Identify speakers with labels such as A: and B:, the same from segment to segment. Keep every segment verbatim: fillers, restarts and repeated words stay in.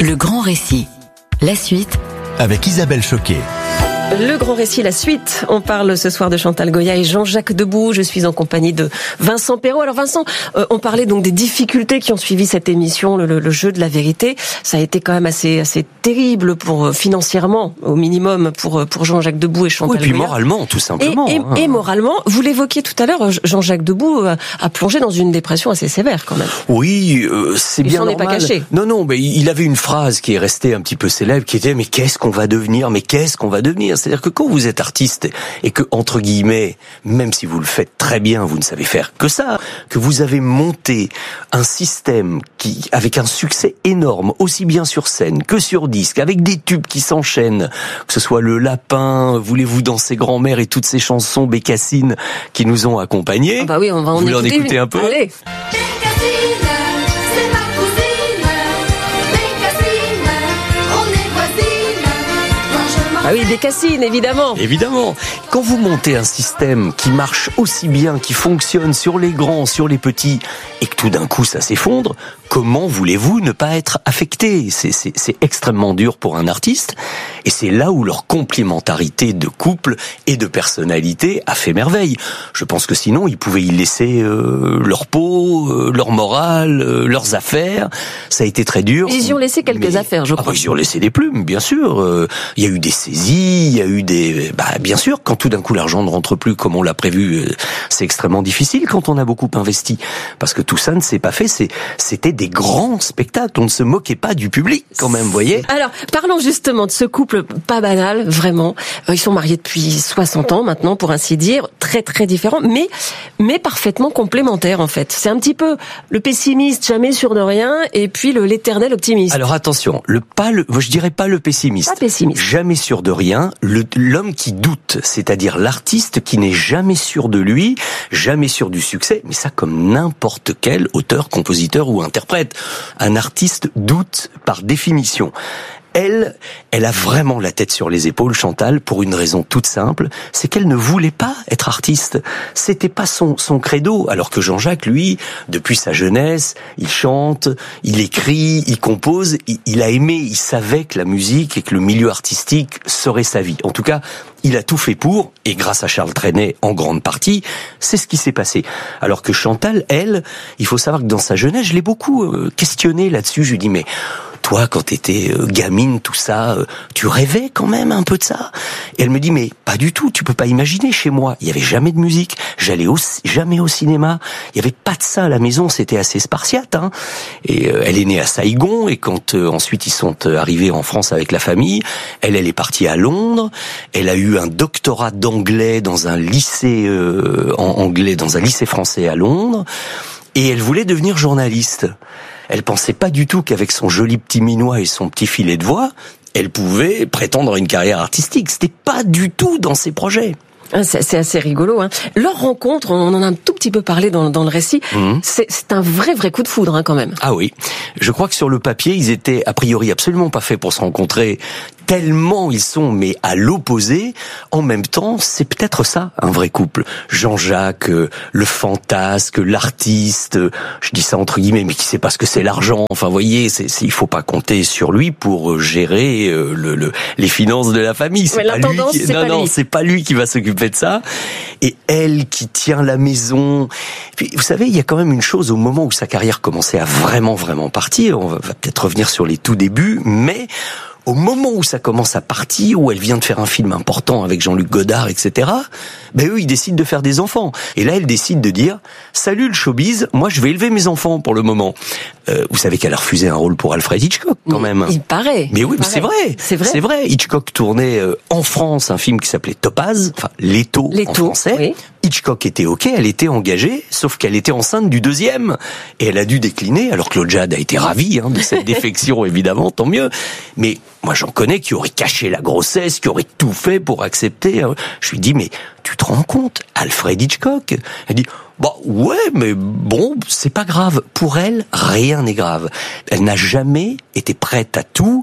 A: Le grand récit. La suite.
B: Avec Isabelle Choquet.
C: Le grand récit, la suite. On parle ce soir de Chantal Goya et Jean-Jacques Debout. Je suis en compagnie de Vincent Perrault. Alors Vincent, euh, on parlait donc des difficultés qui ont suivi cette émission, le, le jeu de la vérité. Ça a été quand même assez, assez terrible pour euh, financièrement, au minimum, pour pour Jean-Jacques Debout et Chantal
D: Goya. Oui, et puis
C: Goya.
D: moralement, tout simplement.
C: Et, et,
D: hein.
C: et moralement, vous l'évoquiez tout à l'heure, Jean-Jacques Debout a, a plongé dans une dépression assez sévère quand même.
D: Oui, euh, c'est
C: il
D: bien
C: s'en
D: normal.
C: est pas caché.
D: Non, non, mais il avait une phrase qui est restée un petit peu célèbre, qui était « Mais qu'est-ce qu'on va devenir ? Mais qu'est-ce qu'on va devenir ?» C'est-à-dire que quand vous êtes artiste et que, entre guillemets, même si vous le faites très bien, vous ne savez faire que ça, que vous avez monté un système qui, avec un succès énorme, aussi bien sur scène que sur disque, avec des tubes qui s'enchaînent, que ce soit Le Lapin, Voulez-vous danser grand-mère et toutes ces chansons bécassines qui nous ont accompagnés.
C: Ah bah oui, on va en
D: vous
C: écouter,
D: en écouter un peu.
C: Allez. Ah oui, Bécassines, évidemment.
D: Évidemment. Quand vous montez un système qui marche aussi bien, qui fonctionne sur les grands, sur les petits, et que tout d'un coup ça s'effondre, comment voulez-vous ne pas être affecté ? C'est, c'est, c'est extrêmement dur pour un artiste, et c'est là où leur complémentarité de couple et de personnalité a fait merveille. Je pense que sinon, ils pouvaient y laisser euh, leur peau, euh, leur morale, euh, leurs affaires. Ça a été très dur.
C: Ils y ont laissé quelques
D: mais...
C: affaires, je crois.
D: Ah bah, ils y ont laissé des plumes, bien sûr. Euh, il y a eu des saisies, il y a eu des... Bah, bien sûr, quand tout d'un coup l'argent ne rentre plus comme on l'a prévu, euh, c'est extrêmement difficile quand on a beaucoup investi. Parce que tout ça ne s'est pas fait. C'est, c'était des grands spectacles. On ne se moquait pas du public, quand même, vous voyez.
C: Alors, parlons justement de ce couple pas banal, vraiment. Ils sont mariés depuis soixante ans maintenant, pour ainsi dire. Très, très différents, mais, mais parfaitement complémentaires, en fait. C'est un petit peu le pessimiste, jamais sûr de rien, et puis le, l'éternel optimiste.
D: Alors attention, le pas le, je dirais pas le pessimiste.
C: Pas pessimiste.
D: Jamais sûr de rien. Le, l'homme qui doute, c'est-à-dire l'artiste qui n'est jamais sûr de lui, jamais sûr du succès, mais ça comme n'importe quel auteur, compositeur ou interprète. Un artiste doute par définition. Elle, elle a vraiment la tête sur les épaules, Chantal, pour une raison toute simple, c'est qu'elle ne voulait pas être artiste. C'était pas son, son credo, alors que Jean-Jacques, lui, depuis sa jeunesse, il chante, il écrit, il compose, il, il a aimé, il savait que la musique et que le milieu artistique serait sa vie. En tout cas, il a tout fait pour, et grâce à Charles Trenet, en grande partie, c'est ce qui s'est passé. Alors que Chantal, elle, il faut savoir que dans sa jeunesse, je l'ai beaucoup euh, questionnée là-dessus, je lui dis, mais toi, quand t'étais euh, gamine, tout ça, euh, tu rêvais quand même un peu de ça ? Et elle me dit, mais pas du tout, tu peux pas imaginer, chez moi, il y avait jamais de musique, j'allais au, jamais au cinéma, il y avait pas de ça à la maison, c'était assez spartiate, hein. Et euh, elle est née à Saïgon, et quand euh, ensuite ils sont euh, arrivés en France avec la famille, elle, elle est partie à Londres, elle a eu un doctorat d'anglais dans un lycée euh, en anglais, dans un lycée français à Londres, et elle voulait devenir journaliste. Elle pensait pas du tout qu'avec son joli petit minois et son petit filet de voix, elle pouvait prétendre à une carrière artistique. C'était pas du tout dans ses projets.
C: C'est, c'est assez rigolo, hein. Leur rencontre, on en a un tout petit peu parlé dans, dans le récit, mmh. c'est, c'est un vrai, vrai coup de foudre, hein, quand même.
D: Ah oui. Je crois que sur le papier, ils étaient a priori absolument pas faits pour se rencontrer, tellement ils sont, mais à l'opposé. En même temps, c'est peut-être ça, un vrai couple. Jean-Jacques, euh, le fantasque, l'artiste, euh, je dis ça entre guillemets, mais qui sait pas ce que c'est l'argent. Enfin, vous voyez, c'est, c'est, il faut pas compter sur lui pour gérer euh, le, le, les finances de la famille. C'est
C: mais
D: pas lui qui...
C: c'est
D: non,
C: pas
D: non,
C: lui.
D: c'est pas lui qui va s'occuper de ça. Et elle qui tient la maison. Puis, vous savez, il y a quand même une chose, au moment où sa carrière commençait à vraiment, vraiment partir, on va, va peut-être revenir sur les tout débuts, mais au moment où ça commence à partir, où elle vient de faire un film important avec Jean-Luc Godard, et cetera, ben eux, ils décident de faire des enfants. Et là, elle décide de dire « Salut le showbiz, moi je vais élever mes enfants pour le moment. Euh, » Vous savez qu'elle a refusé un rôle pour Alfred Hitchcock, quand même.
C: Il paraît.
D: Mais oui,
C: mais
D: c'est vrai.
C: C'est vrai.
D: C'est vrai. Hitchcock tournait euh, en France un film qui s'appelait Topaz, enfin Leto en français.
C: Oui.
D: Hitchcock était ok, elle était engagée, sauf qu'elle était enceinte du deuxième. Et elle a dû décliner, alors Claude Jade a été ravi hein, de cette défection, évidemment, tant mieux. Mais moi, j'en connais qui auraient caché la grossesse, qui auraient tout fait pour accepter. Je lui dis, mais tu te rends compte, Alfred Hitchcock? Elle dit, bah ouais, mais bon, c'est pas grave. Pour elle, rien n'est grave. Elle n'a jamais été prête à tout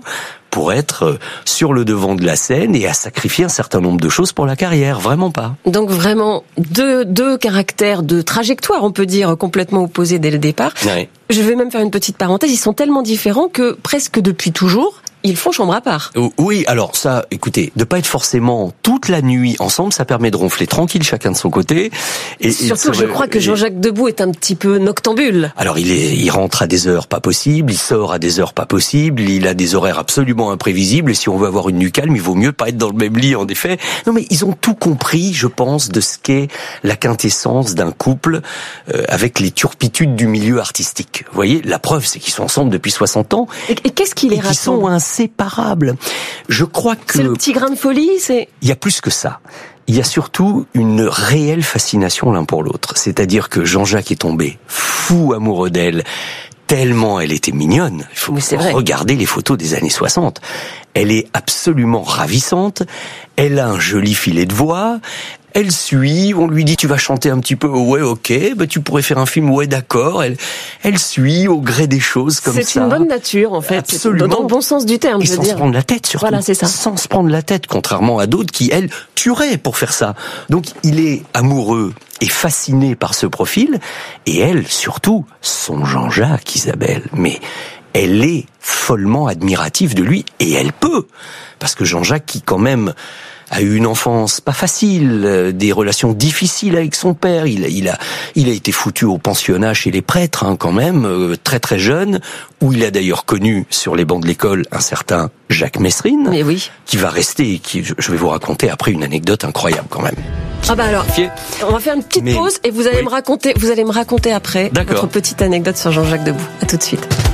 D: pour être sur le devant de la scène et à sacrifier un certain nombre de choses pour la carrière, vraiment pas.
C: Donc vraiment deux deux caractères, deux trajectoires, on peut dire, complètement opposés dès le départ.
D: Ouais.
C: Je vais même faire une petite parenthèse, ils sont tellement différents que presque depuis toujours, ils font chambre à part.
D: Oui, alors ça, écoutez, de pas être forcément toute la nuit ensemble, ça permet de ronfler tranquille chacun de son côté.
C: Et surtout, et je crois que Jean-Jacques Debout est un petit peu noctambule.
D: Alors il est, il rentre à des heures pas possibles, il sort à des heures pas possibles, il a des horaires absolument imprévisibles. Et si on veut avoir une nuit calme, il vaut mieux pas être dans le même lit, en effet. Non, mais ils ont tout compris, je pense, de ce qu'est la quintessence d'un couple euh, avec les turpitudes du milieu artistique. Vous voyez, la preuve, c'est qu'ils sont ensemble depuis soixante ans.
C: Et, et qu'est-ce qui les rassemble ?
D: Inséparables. Je crois que...
C: C'est le petit grain de folie, c'est...
D: Il y a plus que ça. Il y a surtout une réelle fascination l'un pour l'autre. C'est-à-dire que Jean-Jacques est tombé fou amoureux d'elle, tellement elle était mignonne. Il faut regarder les photos des années soixante. Elle est absolument ravissante. Elle a un joli filet de voix. Elle suit, on lui dit tu vas chanter un petit peu, ouais ok, bah tu pourrais faire un film, ouais d'accord. Elle, elle suit au gré des choses comme
C: c'est
D: ça.
C: C'est une bonne nature en fait,
D: absolument.
C: Dans le bon sens du terme.
D: Et
C: je veux
D: sans
C: dire.
D: se prendre la tête surtout.
C: Voilà, c'est ça.
D: Sans se prendre la tête, contrairement à d'autres qui elles tueraient pour faire ça. Donc il est amoureux et fasciné par ce profil, et elle surtout son Jean-Jacques, Isabelle. Mais elle est follement admirative de lui, et elle peut, parce que Jean-Jacques qui quand même a eu une enfance pas facile, euh, des relations difficiles avec son père. Il, il a, il a été foutu au pensionnat chez les prêtres, hein, quand même, euh, très très jeune, où il a d'ailleurs connu sur les bancs de l'école un certain Jacques Messrine,
C: mais oui,
D: qui va rester, et qui, je vais vous raconter après une anecdote incroyable quand même.
C: Ah bah alors, on va faire une petite mais, pause et vous allez oui. me raconter, vous allez me raconter après votre petite anecdote sur Jean-Jacques Debout. À tout de suite.